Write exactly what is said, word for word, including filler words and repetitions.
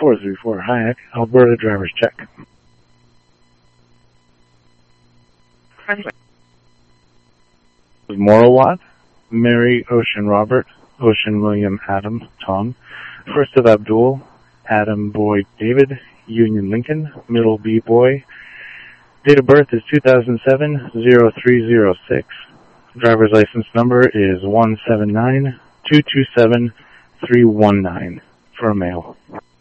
four three four Hayek, Alberta driver's check. Morowat, Mary Ocean Robert, Ocean William Adam Tom, First of Abdul, Adam Boyd David, Union Lincoln, Middle B Boy. Date of birth is two thousand seven oh three oh six. Driver's license number is one seven nine two two seven three one nine for a male.